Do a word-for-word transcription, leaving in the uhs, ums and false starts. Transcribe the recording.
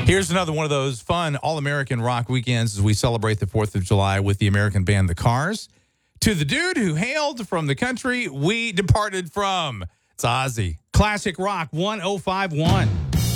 Here's another one of those fun all-American rock weekends as we celebrate the fourth of July with the American band The Cars. To the dude who hailed from the country we departed from. It's Ozzy. Classic Rock one oh five point one.